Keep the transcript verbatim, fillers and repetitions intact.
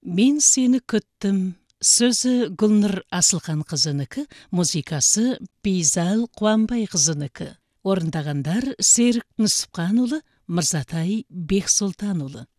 Мен сені күттім. Сөзі Гүлнұр Асылхан қызыныкі, музыкасы Бейзал Қуанбай қызыныкі. Орындағандар Серік Нүсіпқанұлы, Мырзатай Бексұлтанұлы.